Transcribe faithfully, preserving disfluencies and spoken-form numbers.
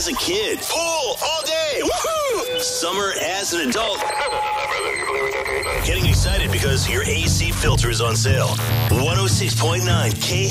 as a kid. Pool all day. Woohoo! Summer as an adult. Getting excited because your A C filter is on sale. one oh six point nine K